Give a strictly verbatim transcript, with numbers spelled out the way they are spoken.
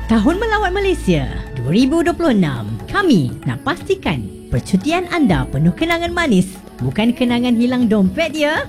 Tahun Melawat Malaysia dua ribu dua puluh enam. Kami nak pastikan percutian anda penuh kenangan manis, bukan kenangan hilang dompet ya.